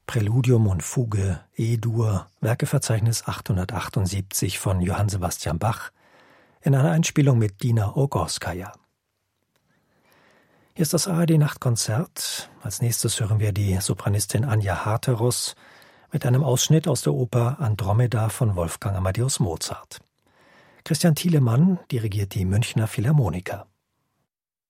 Präludium und Fuge E-Dur, Werkeverzeichnis 878 von Johann Sebastian Bach, in einer Einspielung mit Dina Ogorskaja. Hier ist das ARD-Nachtkonzert. Als nächstes hören wir die Sopranistin Anja Harteros mit einem Ausschnitt aus der Oper Andromeda von Wolfgang Amadeus Mozart. Christian Thielemann dirigiert die Münchner Philharmoniker.